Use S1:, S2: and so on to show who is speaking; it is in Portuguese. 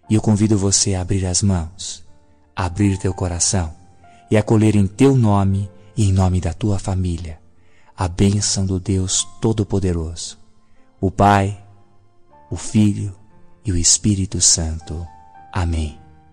S1: E eu convido você a abrir as mãos, a abrir teu coração e acolher em teu nome e em nome da tua família a bênção do Deus Todo-Poderoso, o Pai, o Filho e o Espírito Santo. Amém.